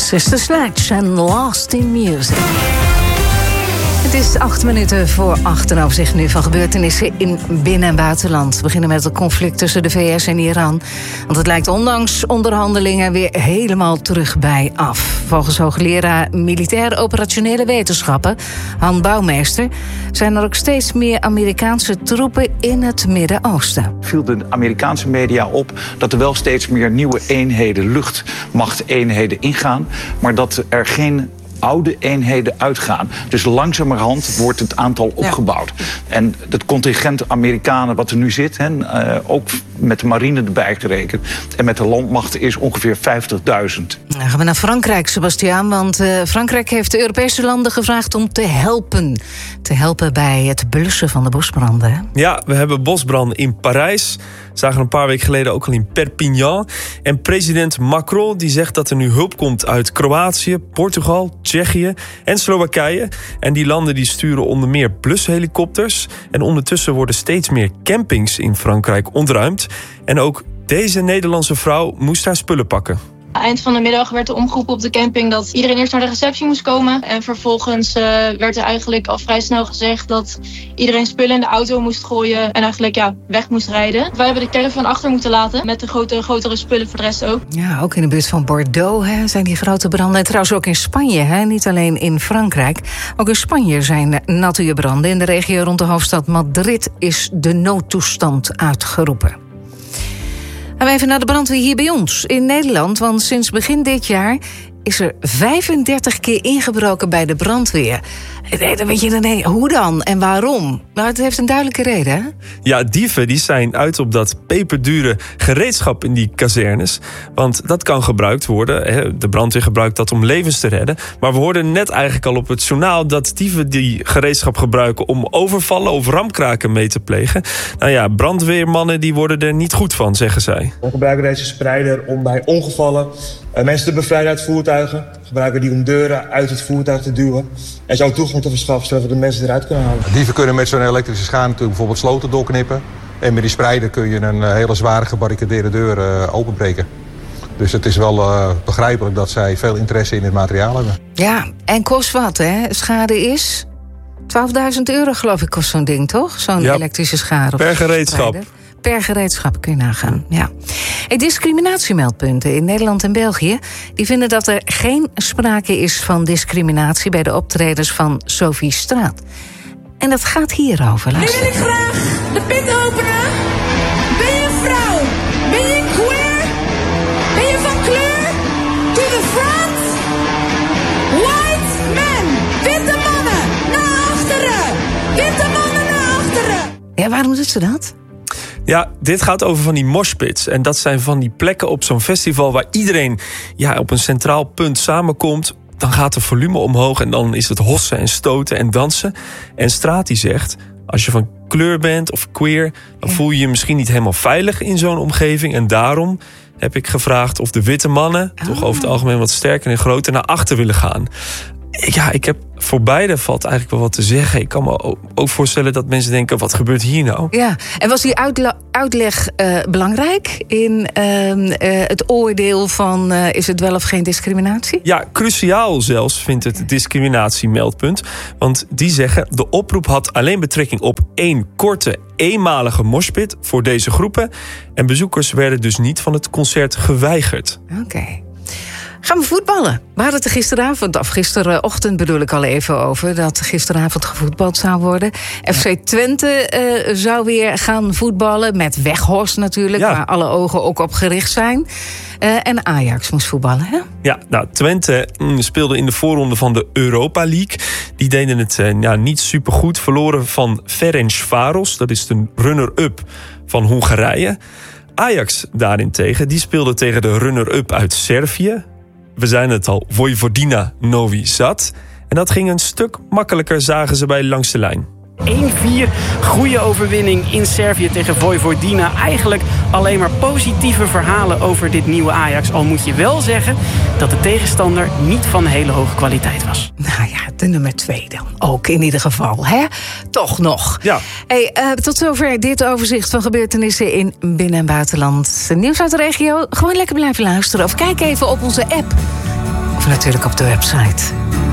Sister Sledge en Lost in Music. Het is 8 minuten voor 8 en overzicht nu van gebeurtenissen in binnen- en buitenland. We beginnen met het conflict tussen de VS en Iran. Want het lijkt ondanks onderhandelingen weer helemaal terug bij af. Volgens hoogleraar militair operationele wetenschappen, Han Bouwmeester, zijn er ook steeds meer Amerikaanse troepen in het Midden-Oosten. Viel de Amerikaanse media op dat er wel steeds meer nieuwe eenheden, luchtmachteenheden ingaan, maar dat er geen oude eenheden uitgaan. Dus langzamerhand wordt het aantal opgebouwd. Ja. En het contingent Amerikanen wat er nu zit, ook met de marine erbij gerekend, en met de landmacht is ongeveer 50.000. Dan gaan we naar Frankrijk, Sebastiaan, want Frankrijk heeft de Europese landen gevraagd om te helpen. Te helpen bij het blussen van de bosbranden. Hè? Ja, we hebben bosbranden in Parijs. Zagen een paar weken geleden ook al in Perpignan. En president Macron die zegt dat er nu hulp komt uit Kroatië, Portugal, Tsjechië en Slowakije. En die landen die sturen onder meer blushelikopters. En ondertussen worden steeds meer campings in Frankrijk ontruimd. En ook deze Nederlandse vrouw moest haar spullen pakken. Eind van de middag werd er omgeroepen op de camping dat iedereen eerst naar de receptie moest komen. En vervolgens werd er eigenlijk al vrij snel gezegd dat iedereen spullen in de auto moest gooien en eigenlijk weg moest rijden. Wij hebben de caravan achter moeten laten met de grotere spullen voor de rest ook. Ja, ook in de buurt van Bordeaux zijn die grote branden. En trouwens ook in Spanje, niet alleen in Frankrijk. Ook in Spanje zijn natuurbranden. In de regio rond de hoofdstad Madrid is de noodtoestand uitgeroepen. En even naar de brandweer hier bij ons in Nederland. Want sinds begin dit jaar is er 35 keer ingebroken bij de brandweer. Dan weet je, hoe dan en waarom? Nou, het heeft een duidelijke reden, hè? Ja, dieven die zijn uit op dat peperdure gereedschap in die kazernes. Want dat kan gebruikt worden. De brandweer gebruikt dat om levens te redden. Maar we hoorden net eigenlijk al op het journaal dat dieven die gereedschap gebruiken om overvallen of ramkraken mee te plegen. Nou ja, brandweermannen die worden er niet goed van, zeggen zij. We gebruiken deze spreider om bij ongevallen mensen te bevrijden uit voertuigen. Gebruiken die om deuren uit het voertuig te duwen. En zo toegang te verschaffen zodat we de mensen eruit kunnen halen. Dieven kunnen met zo'n elektrische schaar natuurlijk bijvoorbeeld sloten doorknippen. En met die spreider kun je een hele zware gebarricadeerde deur openbreken. Dus het is wel begrijpelijk dat zij veel interesse in het materiaal hebben. Ja, en kost wat, hè? Schade is 12.000 euro, geloof ik, kost zo'n ding, toch? Zo'n elektrische schaar. Per gereedschap. Per gereedschap kun je nagaan, ja. Discriminatiemeldpunten in Nederland en België die vinden dat er geen sprake is van discriminatie bij de optredens van Sophie Straat. En dat gaat hierover. Nu wil ik graag de pit openen. Ben je een vrouw? Ben je queer? Ben je van kleur? To the front. White men. Witte mannen naar achteren. Witte mannen naar achteren. Ja, waarom doet ze dat? Ja, dit gaat over van die moshpits. En dat zijn van die plekken op zo'n festival waar iedereen op een centraal punt samenkomt. Dan gaat de volume omhoog en dan is het hossen en stoten en dansen. En Straat die zegt, als je van kleur bent of queer, dan voel je je misschien niet helemaal veilig in zo'n omgeving. En daarom heb ik gevraagd of de witte mannen, toch over het algemeen wat sterker en groter, naar achter willen gaan. Ja, ik heb voor beide valt eigenlijk wel wat te zeggen. Ik kan me ook voorstellen dat mensen denken, wat gebeurt hier nou? Ja, en was die uitleg belangrijk in het oordeel van is het wel of geen discriminatie? Ja, cruciaal zelfs vindt het discriminatiemeldpunt. Want die zeggen, de oproep had alleen betrekking op 1 korte, eenmalige moshpit voor deze groepen. En bezoekers werden dus niet van het concert geweigerd. Oké. Gaan we voetballen? We hadden het gisterochtend bedoel ik al even over, dat gisteravond gevoetbald zou worden. FC Twente zou weer gaan voetballen, met Weghorst natuurlijk, waar alle ogen ook op gericht zijn. En Ajax moest voetballen, hè? Ja, nou, Twente speelde in de voorronde van de Europa League. Die deden het niet supergoed, verloren van Ferencváros, dat is de runner-up van Hongarije. Ajax daarentegen, die speelde tegen de runner-up uit Servië. We zijn het al, Vojvodina Novi Sad. En dat ging een stuk makkelijker, zagen ze bij langs de lijn. 1-4, goede overwinning in Servië tegen Vojvodina. Eigenlijk alleen maar positieve verhalen over dit nieuwe Ajax. Al moet je wel zeggen dat de tegenstander niet van hele hoge kwaliteit was. Nou ja, de nummer 2 dan ook in ieder geval, hè? Toch nog. Ja. Hey, tot zover dit overzicht van gebeurtenissen in binnen- en buitenland. Nieuws uit de regio, gewoon lekker blijven luisteren. Of kijk even op onze app. Of natuurlijk op de website.